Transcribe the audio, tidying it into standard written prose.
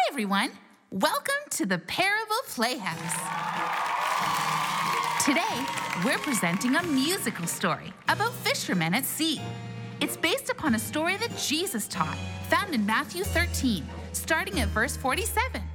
everyone. Welcome to the Parable Playhouse. Today, we're presenting a musical story about fishermen at sea. It's based upon a story that Jesus taught, found in Matthew 13, starting at verse 47.